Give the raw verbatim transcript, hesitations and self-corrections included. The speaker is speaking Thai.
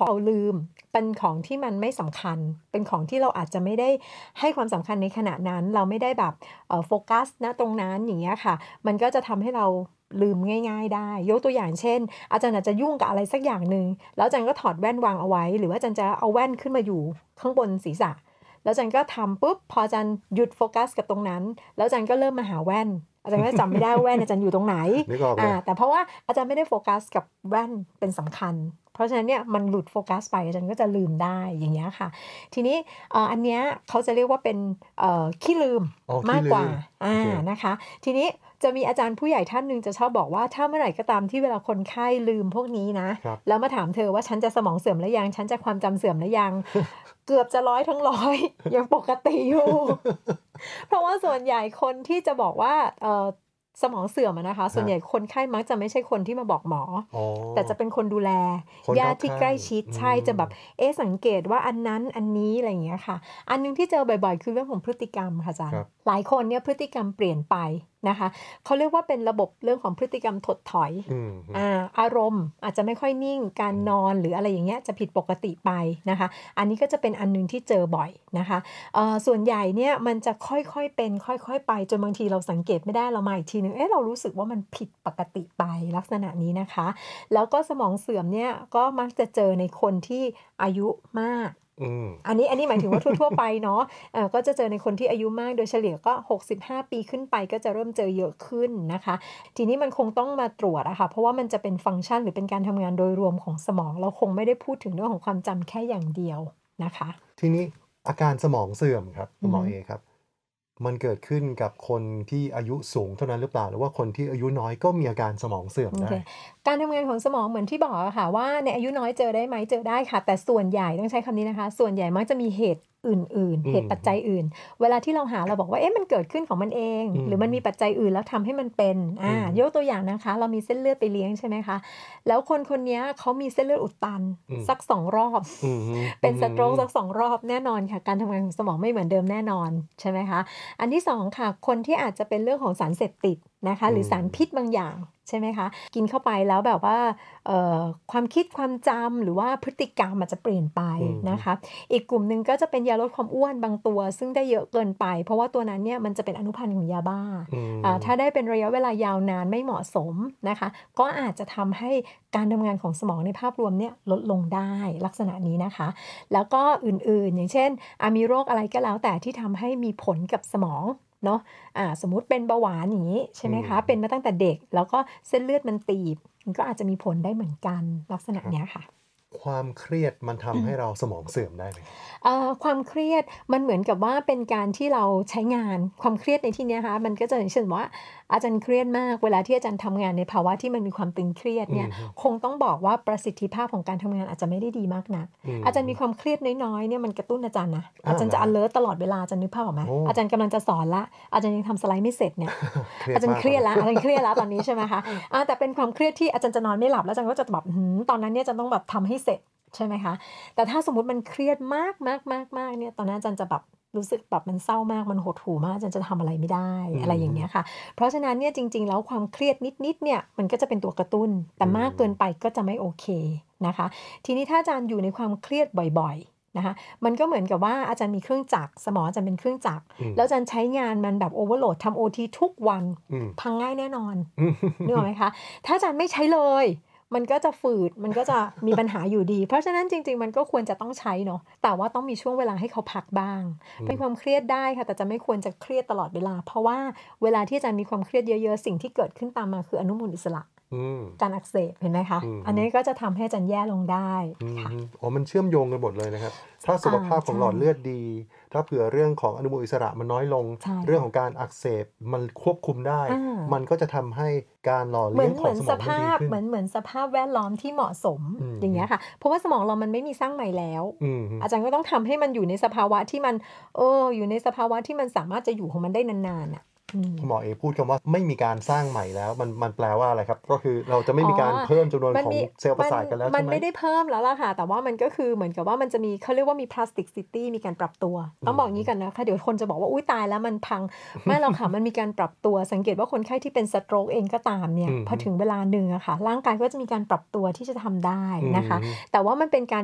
ของเราลืมเป็นของที่มันไม่สำคัญเป็นของที่เราอาจจะไม่ได้ให้ความสำคัญในขณะนั้นเราไม่ได้แบบโฟกัสณตรงนั้นอย่างเงี้ยค่ะมันก็จะทำให้เราลืมง่ายๆได้ยกตัวอย่างเช่นอาจารย์อาจจะยุ่งกับอะไรสักอย่างนึงแล้วอาจารย์ก็ถอดแว่นวางเอาไว้หรือว่าอาจารย์จะเอาแว่นขึ้นมาอยู่ข้างบนศีรษะแล้วอาจารย์ก็ทำปุ๊บพออาจารย์หยุดโฟกัสกับตรงนั้นแล้วอาจารย์ก็เริ่มมาหาแว่นอาจารย์ก็จำไม่ได้ว่าแว่นอาจารย์อยู่ตรงไหนอ่าแต่เพราะว่าอาจารย์ไม่ได้โฟกัสกับแว่นเป็นสำคัญเพราะฉะนั้นเนี่ยมันหลุดโฟกัสไปอาจารย์ก็จะลืมได้อย่างเงี้ยค่ะทีนี้อันเนี้ยเขาจะเรียกว่าเป็นขี้ลืมมากกว่าอ่านะคะทีนี้จะมีอาจารย์ผู้ใหญ่ท่านนึงจะชอบบอกว่าถ้าเมื่อไหร่ก็ตามที่เวลาคนไข้ลืมพวกนี้นะแล้วมาถามเธอว่าฉันจะสมองเสื่อมหรือยังฉันจะความจำเสื่อมหรือยัง เกือบจะร้อยทั้งร้อยยังปกติอยู่ เพราะว่าส่วนใหญ่คนที่จะบอกว่าเอ่อสมองเสื่อมนะคะส่วนใหญ่คนไข้มักจะไม่ใช่คนที่มาบอกหมอแต่จะเป็นคนดูแลญาติที่ใกล้ชิดใช่จะแบบเอ๊ะสังเกตว่าอันนั้นอันนี้อะไรอย่างเงี้ยค่ะอันนึงที่เจอบ่อยๆคือเรื่องของพฤติกรรมค่ะอาจารย์หลายคนเนี่ยพฤติกรรมเปลี่ยนไปนะคะเขาเรียกว่าเป็นระบบเรื่องของพฤติกรรมถดถอยอ่าอารมณ์อาจจะไม่ค่อยนิ่งการนอนหรืออะไรอย่างเงี้ยจะผิดปกติไปนะคะอันนี้ก็จะเป็นอันนึงที่เจอบ่อยนะคะเอ่อส่วนใหญ่เนี่ยมันจะค่อยๆเป็นค่อยๆไปจนบางทีเราสังเกตไม่ได้เรามาอีกทีนึงเอ๊ะเรารู้สึกว่ามันผิดปกติไปลักษณะนี้นะคะแล้วก็สมองเสื่อมเนี่ยก็มักจะเจอในคนที่อายุมากอันนี้อันนี้หมายถึงว่าทั่วๆไปเนาะเอ่อก็จะเจอในคนที่อายุมากโดยเฉลี่ยก็หกสิบห้าปีขึ้นไปก็จะเริ่มเจอเยอะขึ้นนะคะทีนี้มันคงต้องมาตรวจอะค่ะเพราะว่ามันจะเป็นฟังก์ชันหรือเป็นการทำงานโดยรวมของสมองเราคงไม่ได้พูดถึงเรื่องของความจำแค่อย่างเดียวนะคะทีนี้อาการสมองเสื่อมครับคุณหมอเอครับมันเกิดขึ้นกับคนที่อายุสูงเท่านั้นหรือเปล่าหรือว่าคนที่อายุน้อยก็มีอาการสมองเสื่อมได้ okay. การทำงานของสมองเหมือนที่บอกอะค่ะว่าในอายุน้อยเจอได้ไหมเจอได้ค่ะแต่ส่วนใหญ่ต้องใช้คำนี้นะคะส่วนใหญ่มักจะมีเหตุอื่นๆเหตุปัจจัยอื่นเวลาที่เราหาเราบอกว่าเอ๊ะมันเกิดขึ้นของมันเองหรือมันมีปัจจัยอื่นแล้วทำให้มันเป็นอ่ายกตัวอย่างนะคะเรามีเส้นเลือดไปเลี้ยงใช่ไหมคะแล้วคนคนนี้เขามีเส้นเลือดอุดตันสักสองรอบเป็นสโตรกสักสองรอบแน่นอนค่ะการทำงานของสมองไม่เหมือนเดิมแน่นอนใช่ไหมคะอันที่สองค่ะคนที่อาจจะเป็นเรื่องของสารเสพติดนะคะหรือสารพิษบางอย่างใช่ไหมคะกินเข้าไปแล้วแบบว่าความคิดความจำหรือว่าพฤติกรรมอาจจะเปลี่ยนไปนะคะอีกกลุ่มนึงก็จะเป็นยาลดความอ้วนบางตัวซึ่งได้เยอะเกินไปเพราะว่าตัวนั้นเนี่ยมันจะเป็นอนุพันธ์ของยาบ้าถ้าได้เป็นระยะเวลายาวนานไม่เหมาะสมนะคะก็อาจจะทำให้การทำงานของสมองในภาพรวมเนี่ยลดลงได้ลักษณะนี้นะคะแล้วก็อื่นๆอย่างเช่นมีโรคอะไรก็แล้วแต่ที่ทำให้มีผลกับสมองเนาะอ่าสมมุติเป็นเบาหวานอย่างนี้ใช่ไหมคะเป็นมาตั้งแต่เด็กแล้วก็เส้นเลือดมันตีบมันก็อาจจะมีผลได้เหมือนกันลักษณะเนี้ยค่ะความเครียดมันทำให้เราสมองเสื่อมได้ไหมความเครียดมันเหมือนกับว่าเป็นการที่เราใช้งานความเครียดในที่นี้นะคะมันก็จะอย่างเช่นว่าอาจารย์เครียดมากเวลาที่อาจารย์ทำงานในภาวะที่มันมีความตึงเครียดเนี่ยคงต้องบอกว่าประสิทธิภาพของการทำงานอาจจะไม่ได้ดีมากนักอาจารย์มีความเครียดน้อยๆเนี่ยมันกระตุ้นอาจารย์นะอาจารย์จะ alert ตลอดเวลาอาจารย์นึกภาพออกไหมอาจารย์กำลังจะสอนละอาจารย์ยังทำสไลด์ไม่เสร็จเนี่ยอาจารย์เครียดละอาจารย์เครียดละตอนนี้ใช่ไหมคะแต่เป็นความเครียดที่อาจารย์จะนอนไม่หลับแล้วอาจารย์ก็จะแบบตอนนั้นเนี่ยจะต้องแบบทำให้เสร็จใช่ไหมคะแต่ถ้าสมมุติมันเครียดมากมากมากมากเนี่ยตอนนั้นอาจารย์จะแบบรู้สึกแบบมันเศร้ามากมันหดหู่มากอาจารย์จะทำอะไรไม่ได้อะไรอย่างเงี้ยค่ะเพราะฉะนั้นเนี่ยจริงๆแล้วความเครียดนิดๆเนี่ยมันก็จะเป็นตัวกระตุ้นแต่มากเกินไปก็จะไม่โอเคนะคะทีนี้ถ้าอาจารย์อยู่ในความเครียดบ่อยๆนะคะมันก็เหมือนกับว่าอาจารย์มีเครื่องจักรสมองอาจารย์เป็นเครื่องจักรแล้วอาจารย์ใช้งานมันแบบโอเวอร์โหลดทำโอทีทุกวันพังง่ายแน่นอนนึกออกไหมคะถ้าอาจารย์ไม่ใช้เลยมันก็จะฝืดมันก็จะมีปัญหาอยู่ดีเพราะฉะนั้นจริงๆมันก็ควรจะต้องใช้เนาะแต่ว่าต้องมีช่วงเวลาให้เขาพักบ้างเป็นความเครียดได้ค่ะแต่จะไม่ควรจะเครียดตลอดเวลาเพราะว่าเวลาที่อาจารย์มีความเครียดเยอะๆสิ่งที่เกิดขึ้นตามมาคืออนุมูลอิสระการอักเสบเห็นไหมคะอันนี้ก็จะทำให้อาจารย์แย่ลงได้ค่ะอ๋อมันเชื่อมโยงกันหมดเลยนะครับถ้าสุขภาพของหลอดเลือดดีถ้าเผื่อเรื่องของอนุมูลอิสระมันน้อยลงเรื่องของการอักเสบมันควบคุมได้มันก็จะทำให้การหล่อเลี้ยงของสมองมันดีขึ้นเหมือนเหมือนสภาพแวดล้อมที่เหมาะสมอย่างเงี้ยค่ะเพราะว่าสมองเรามันไม่มีสร้างใหม่แล้วอาจารย์ก็ต้องทำให้มันอยู่ในสภาวะที่มันเอออยู่ในสภาวะที่มันสามารถจะอยู่ของมันได้นานๆอ่ะคุณหมอเอพูดคำว่าไม่มีการสร้างใหม่แล้วมันมันแปลว่าอะไรครับก็คือเราจะไม่มีการเพิ่มจำนวนของเซลล์ประสาทกันแล้วใช่ไหมมันไม่ได้เพิ่มแล้วล่ะค่ะแต่ว่ามันก็คือเหมือนกับว่ามันจะมีเขาเรียกว่ามี plasticity มีการปรับตัวต้องบอกอย่างนี้กันนะคะเดี๋ยวคนจะบอกว่าอุ้ยตายแล้วมันพังไม่หรอกค่ะมันมีการปรับตัวสังเกตว่าคนไข้ที่เป็นสโตรกเองก็ตามเนี่ยพอถึงเวลาหนึ่งอะค่ะร่างกายก็จะมีการปรับตัวที่จะทำได้นะคะแต่ว่ามันเป็นการ